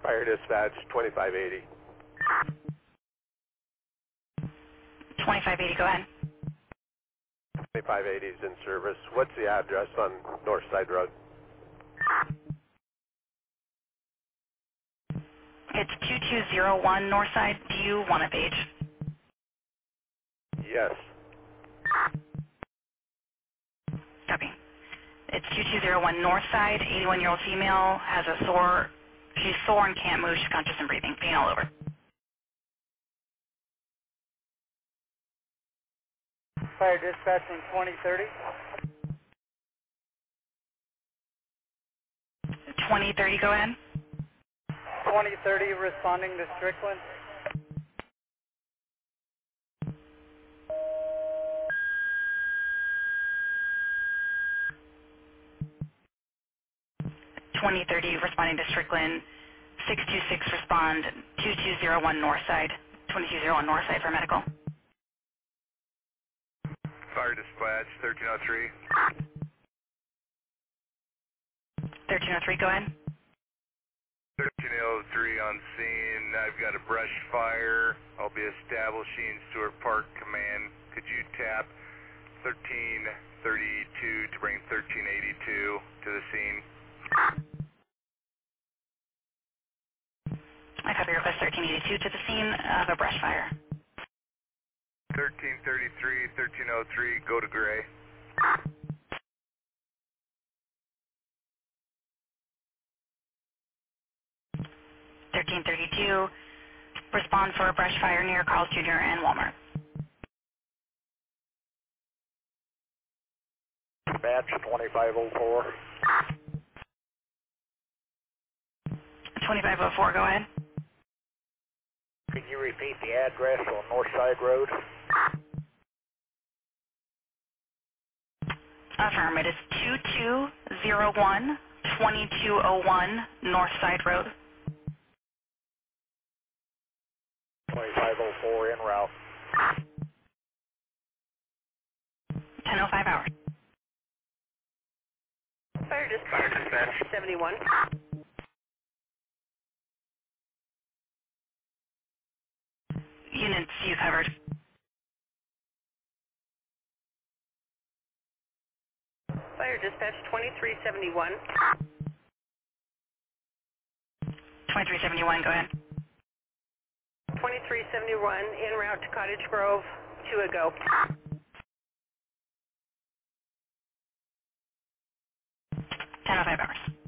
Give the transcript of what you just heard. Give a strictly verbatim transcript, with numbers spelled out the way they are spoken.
Fire dispatch twenty-five eighty. twenty-five eighty, go ahead. twenty-five eighty is in service. What's the address on North Side Road? It's two two zero one Northside. Do you want a page? Yes. Copy. It's two two zero one Northside. eighty-one-year-old female, has a sore. She's sore and can't move. She's conscious and breathing. Pain all over. Fire dispatch on twenty thirty. twenty thirty, go ahead. twenty thirty responding to Strickland. twenty thirty responding to Strickland. six two six respond. two two zero one Northside. twenty-two oh one Northside for medical. Fire dispatch thirteen oh three. thirteen oh three, go ahead. thirteen oh three on scene. I've got a brush fire. I'll be establishing Stewart Park Command. Could you tap thirteen thirty-two to bring thirteen eighty-two to the scene? I copy request thirteen eighty-two to the scene of a brush fire. thirteen thirty-three, thirteen oh three, go to Gray. thirteen thirty-two, respond for a brush fire near Carl's Junior and Walmart. Dispatch twenty-five oh four. twenty-five oh four, go ahead. Can you repeat the address on North Side Road? Affirm, it is two two zero one, twenty-two oh one North Side Road. twenty-five oh four en route. ten oh five hours. Fire dispatch, Fire dispatch. seventy-one. Units you covered. Fire dispatch twenty-three seventy-one. twenty-three seventy-one, go ahead. twenty-three seventy-one, en route to Cottage Grove, two ago. ten oh five hours.